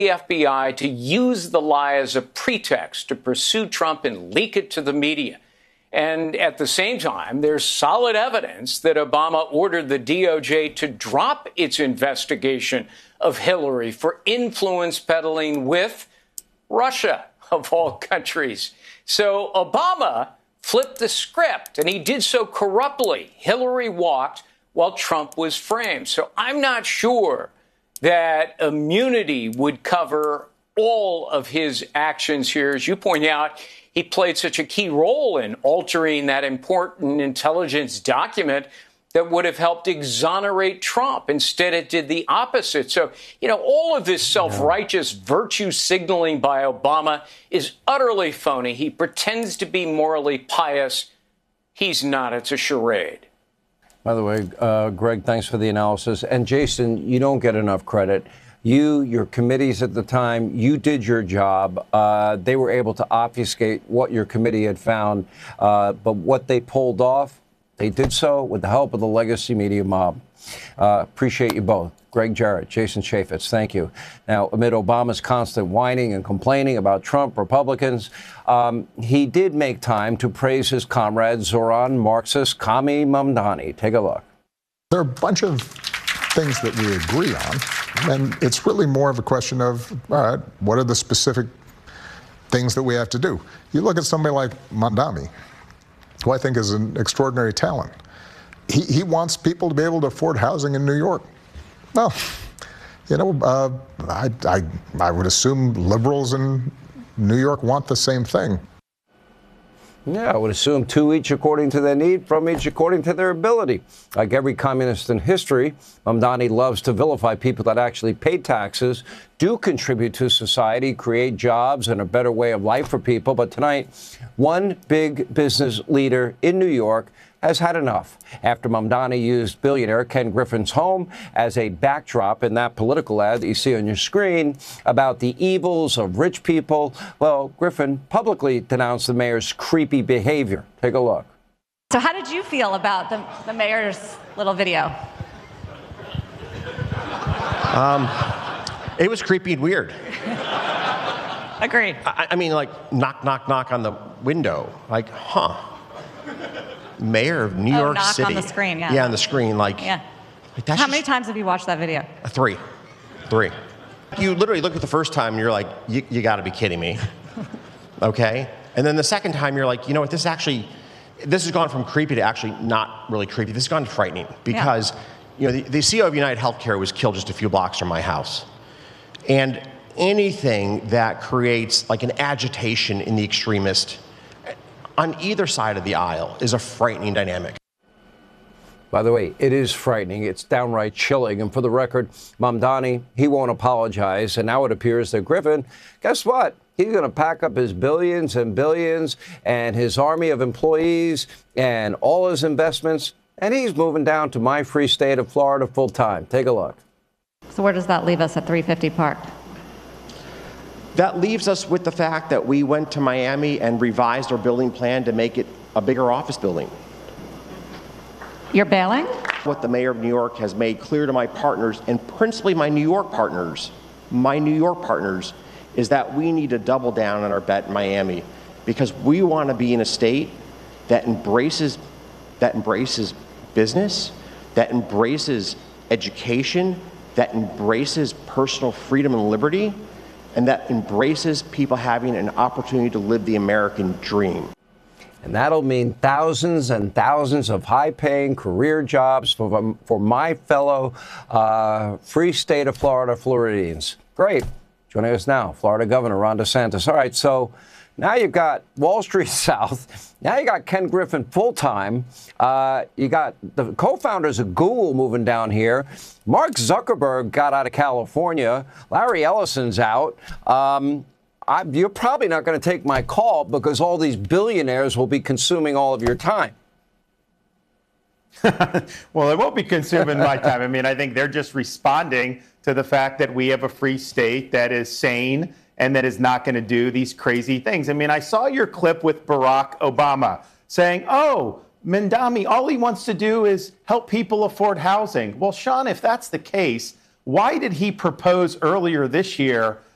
the FBI to use the lie as a pretext to pursue Trump and leak it to the media. And at the same time, there's solid evidence that Obama ordered the DOJ to drop its investigation of Hillary for influence peddling with Russia, of all countries. So Obama flipped the script, and he did so corruptly. Hillary walked while Trump was framed. So I'm not sure that immunity would cover all of his actions here. As you point out, he played such a key role in altering that important intelligence document that would have helped exonerate Trump. Instead, it did the opposite. So, all of this self-righteous virtue signaling by Obama is utterly phony. He pretends to be morally pious. He's not. It's a charade. By the way, Greg, thanks for the analysis. And Jason, you don't get enough credit. Your committees at the time, you did your job. They were able to obfuscate what your committee had found. But what they pulled off, they did so with the help of the legacy media mob. Appreciate you both. Greg Jarrett, Jason Chaffetz, thank you. Now, amid Obama's constant whining and complaining about Trump Republicans, he did make time to praise his comrade, Zoran Marxist Kami Mamdani. Take a look. There are a bunch of things that we agree on, and it's really more of a question of, all right, what are the specific things that we have to do? You look at somebody like Mamdani, who I think is an extraordinary talent. He wants people to be able to afford housing in New York. Well, I would assume liberals in New York want the same thing. Yeah, I would assume two each according to their need, from each according to their ability. Like every communist in history, Mamdani loves to vilify people that actually pay taxes, do contribute to society, create jobs and a better way of life for people. But tonight, one big business leader in New York has had enough after Mamdani used billionaire Ken Griffin's home as a backdrop in that political ad that you see on your screen about the evils of rich people. Well, Griffin publicly denounced the mayor's creepy behavior. Take a look. So how did you feel about the mayor's little video? It was creepy and weird. Agreed. I mean, like, knock, knock, knock on the window. Like, Mayor of New York knock City. On the screen, yeah. Yeah, on the screen, like. Yeah. Like How many times have you watched that video? Three. You literally look at the first time and you're like, you got to be kidding me. Okay? And then the second time you're like, you know what, this has gone from creepy to actually not really creepy. This has gone frightening because, the CEO of United Healthcare was killed just a few blocks from my house. And anything that creates like an agitation in the extremist on either side of the aisle is a frightening dynamic. By the way, it is frightening. It's downright chilling. And for the record, Mamdani, he won't apologize. And now it appears that Griffin, guess what? He's going to pack up his billions and billions and his army of employees and all his investments, and he's moving down to my free state of Florida full time. Take a look. So where does that leave us at 350 Park? That leaves us with the fact that we went to Miami and revised our building plan to make it a bigger office building. You're bailing? What the mayor of New York has made clear to my partners, and principally my New York partners, is that we need to double down on our bet in Miami because we want to be in a state that embraces business, that embraces education, that embraces personal freedom and liberty, and that embraces people having an opportunity to live the American dream. And that'll mean thousands and thousands of high-paying career jobs for my fellow free state of Florida Floridians. Great. Joining us now, Florida Governor Ron DeSantis. All right, so now you've got Wall Street South. Now you got Ken Griffin full-time. You got the co-founders of Google moving down here. Mark Zuckerberg got out of California. Larry Ellison's out. You're probably not going to take my call because all these billionaires will be consuming all of your time. Well, it won't be consuming my time. I mean, I think they're just responding to the fact that we have a free state that is sane and that is not going to do these crazy things. I mean, I saw your clip with Barack Obama saying, Mamdani, all he wants to do is help people afford housing. Well, Sean, if that's the case, why did he propose earlier this year